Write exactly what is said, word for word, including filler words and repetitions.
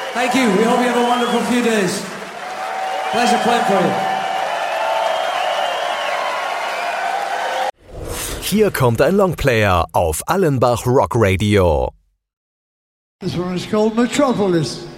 Thank you. We hope you have a wonderful few days. Pleasure playing for you. Hier kommt ein Longplayer auf Allenbach Rock Radio. This one is called Metropolis.